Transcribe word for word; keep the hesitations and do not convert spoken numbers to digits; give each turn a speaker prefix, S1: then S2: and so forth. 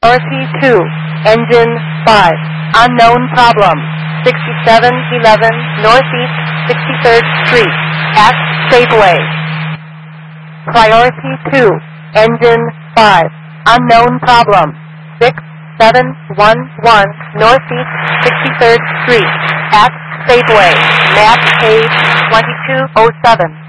S1: Priority two, Engine five, unknown problem, sixty-seven eleven Northeast sixty-third Street, at Safeway. Priority two, Engine five, unknown problem, six seven one one Northeast sixty-third Street, at Safeway, map page twenty-two oh seven.